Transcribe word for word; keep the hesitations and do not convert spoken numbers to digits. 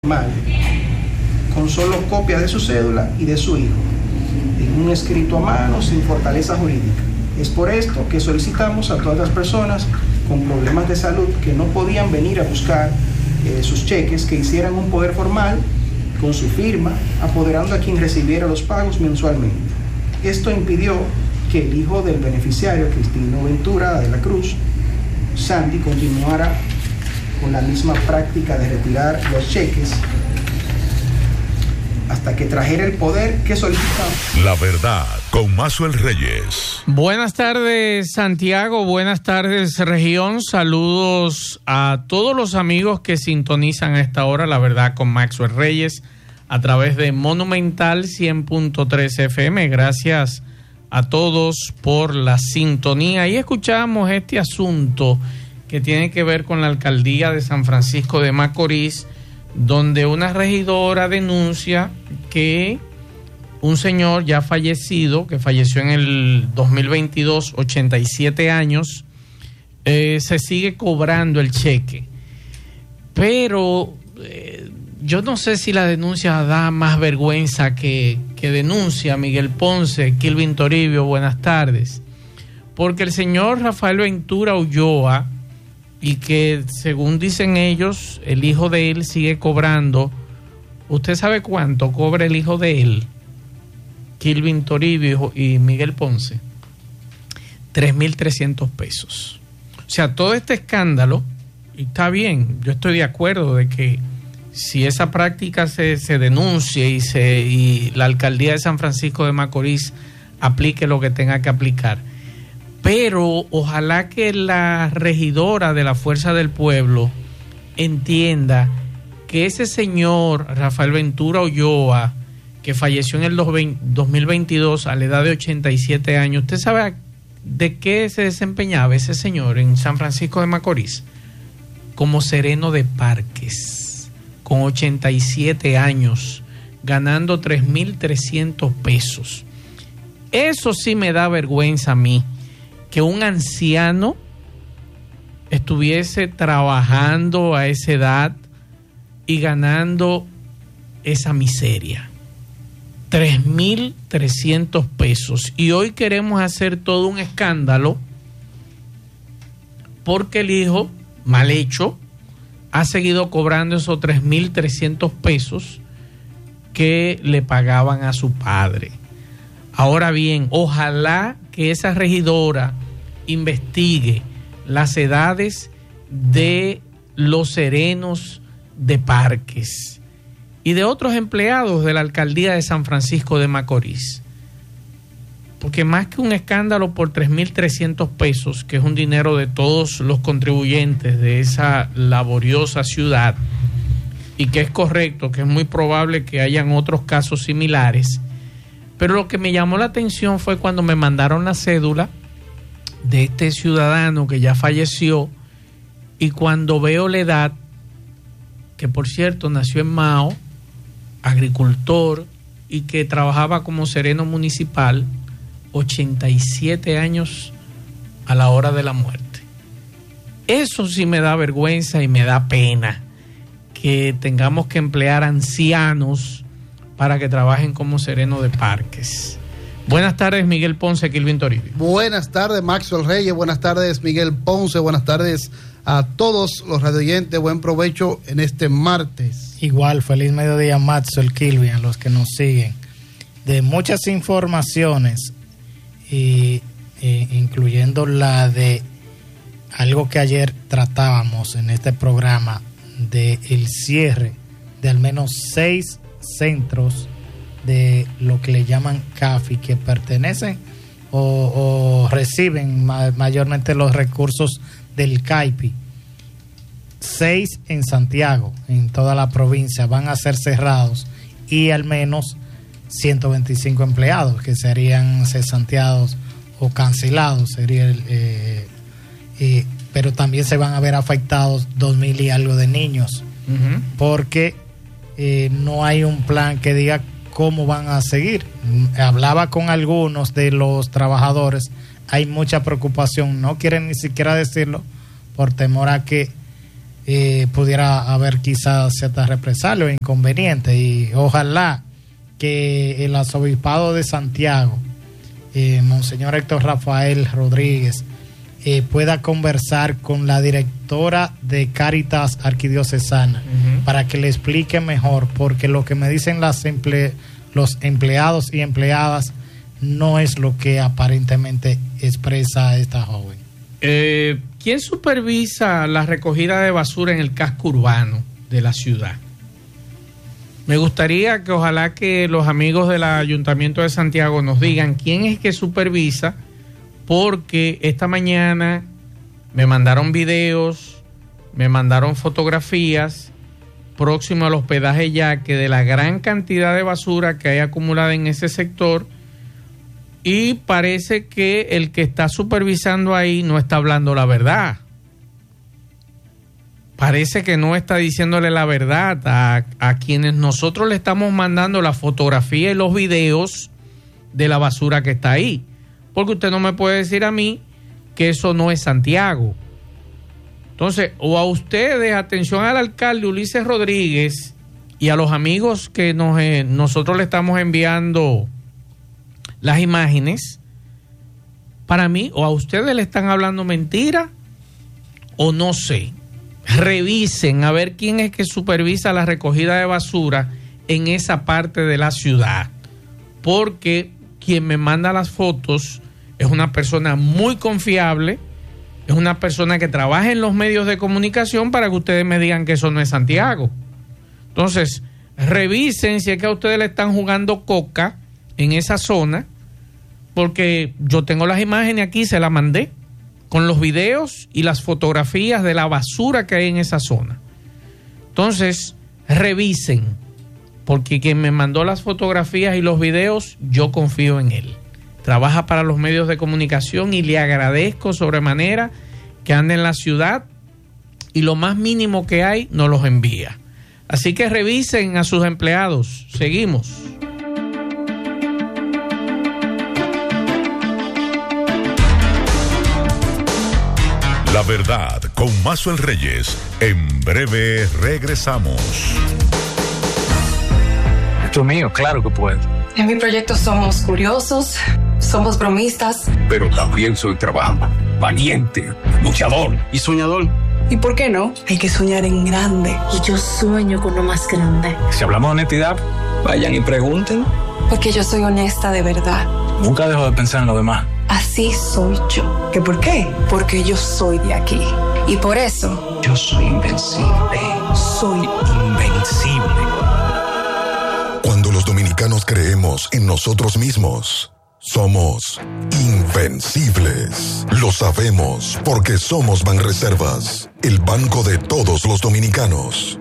mal, con solo copia de su cédula y de su hijo, en un escrito a mano sin fortaleza jurídica. Es por esto que solicitamos a todas las personas con problemas de salud que no podían venir a buscar eh, sus cheques, que hicieran un poder formal con su firma, apoderando a quien recibiera los pagos mensualmente. Esto impidió que el hijo del beneficiario, Cristino Ventura de la Cruz, Sandy, continuara con la misma práctica de retirar los cheques hasta que trajera el poder que solicitamos. La verdad, con Maxwell Reyes. Buenas tardes, Santiago. Buenas tardes, región. Saludos a todos los amigos que sintonizan a esta hora, La Verdad, con Maxwell Reyes, a través de Monumental cien punto tres F M. Gracias a todos por la sintonía. Y escuchamos este asunto que tiene que ver con la alcaldía de San Francisco de Macorís, donde una regidora denuncia que un señor ya fallecido, que falleció en el dos mil veintidós, ochenta y siete años, eh, se sigue cobrando el cheque. Pero eh, yo no sé si la denuncia da más vergüenza que, que denuncia. Miguel Ponce, Kilvin Toribio, buenas tardes. Porque el señor Rafael Ventura Ulloa, y que según dicen ellos, el hijo de él sigue cobrando. ¿Usted sabe cuánto cobra el hijo de él, Kilvin Toribio y Miguel Ponce? tres mil trescientos pesos. O sea, todo este escándalo, y está bien, yo estoy de acuerdo de que si esa práctica se, se denuncie y, se, y la alcaldía de San Francisco de Macorís aplique lo que tenga que aplicar. Pero ojalá que la regidora de la Fuerza del Pueblo entienda que ese señor Rafael Ventura Ulloa, que falleció en el dos mil veintidós a la edad de ochenta y siete años, ¿usted sabe de qué se desempeñaba ese señor en San Francisco de Macorís? Como sereno de parques, con ochenta y siete años, ganando tres mil trescientos pesos. Eso sí me da vergüenza a mí, que un anciano estuviese trabajando a esa edad y ganando esa miseria. tres mil trescientos pesos. Y hoy queremos hacer todo un escándalo porque el hijo, mal hecho, ha seguido cobrando esos tres mil trescientos pesos que le pagaban a su padre. Ahora bien, ojalá que esa regidora investigue las edades de los serenos de parques y de otros empleados de la alcaldía de San Francisco de Macorís. Porque más que un escándalo por tres mil trescientos pesos, que es un dinero de todos los contribuyentes de esa laboriosa ciudad, y que es correcto, que es muy probable que hayan otros casos similares. Pero lo que me llamó la atención fue cuando me mandaron la cédula de este ciudadano que ya falleció, y cuando veo la edad, que por cierto nació en Mao, agricultor, y que trabajaba como sereno municipal, ochenta y siete años a la hora de la muerte. Eso sí me da vergüenza y me da pena, que tengamos que emplear ancianos para que trabajen como sereno de parques. Buenas tardes, Miguel Ponce, Kilvin Toribio. Buenas tardes, Maxwell Reyes. Buenas tardes, Miguel Ponce. Buenas tardes a todos los radioyentes. Buen provecho en este martes. Igual, feliz mediodía, Maxwell, Kilvin, a los que nos siguen. De muchas informaciones, y, e, incluyendo la de algo que ayer tratábamos en este programa, de el cierre de al menos seis centros de lo que le llaman C A F I, que pertenecen o, o reciben ma- mayormente los recursos del CAIPI. Seis en Santiago, en toda la provincia, van a ser cerrados, y al menos ciento veinticinco empleados que serían cesanteados o cancelados, sería el, eh, eh, pero también se van a ver afectados dos mil y algo de niños, uh-huh. porque eh, no hay un plan que diga cómo van a seguir. Hablaba con algunos de los trabajadores, hay mucha preocupación, no quieren ni siquiera decirlo por temor a que eh, pudiera haber quizás cierta represalia o inconveniente, y ojalá que el arzobispado de Santiago, eh, Monseñor Héctor Rafael Rodríguez, eh, pueda conversar con la directora de Cáritas Arquidiocesana uh-huh. para que le explique mejor, porque lo que me dicen las emple- los empleados y empleadas no es lo que aparentemente expresa esta joven. Eh, ¿Quién supervisa la recogida de basura en el casco urbano de la ciudad? Me gustaría que ojalá que los amigos del Ayuntamiento de Santiago nos digan quién es que supervisa, porque esta mañana me mandaron videos, me mandaron fotografías próximo al hospedaje Yaque de la gran cantidad de basura que hay acumulada en ese sector, y parece que el que está supervisando ahí no está hablando la verdad. Parece que no está diciéndole la verdad a, a quienes nosotros le estamos mandando la fotografía y los videos de la basura que está ahí. Porque usted no me puede decir a mí que eso no es Santiago. Entonces, o a ustedes, atención al alcalde Ulises Rodríguez y a los amigos que nos, eh, nosotros le estamos enviando las imágenes, para mí, o a ustedes le están hablando mentira, o no sé. Revisen a ver quién es que supervisa la recogida de basura en esa parte de la ciudad, porque quien me manda las fotos es una persona muy confiable, es una persona que trabaja en los medios de comunicación, para que ustedes me digan que eso no es Santiago. Entonces, revisen si es que a ustedes le están jugando coca en esa zona, porque yo tengo las imágenes aquí, se las mandé, con los videos y las fotografías de la basura que hay en esa zona. Entonces, revisen, porque quien me mandó las fotografías y los videos, yo confío en él. Trabaja para los medios de comunicación y le agradezco sobremanera que ande en la ciudad y lo más mínimo que hay nos los envía. Así que revisen a sus empleados. Seguimos. La verdad, con Mazuel Reyes. En breve regresamos. Esto es mío, claro que puedo. En mi proyecto somos curiosos, somos bromistas. Pero también soy trabajador, valiente, luchador y soñador. ¿Y por qué no? Hay que soñar en grande. Y yo sueño con lo más grande. Si hablamos de honestidad, vayan y pregunten. Porque yo soy honesta de verdad. Nunca dejo de pensar en lo demás. Así soy yo. ¿Qué por qué? Porque yo soy de aquí. Y por eso... Yo soy invencible. Soy invencible. Cuando los dominicanos creemos en nosotros mismos, somos invencibles. Lo sabemos porque somos Banreservas, el banco de todos los dominicanos.